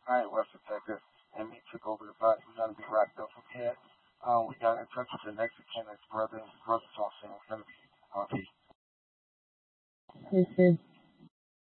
night, West Detective, and me took over the body. We're gonna be wrapped up from here. We got in touch with the Mexican, his brother, and his brother's also going to be RP. Listen.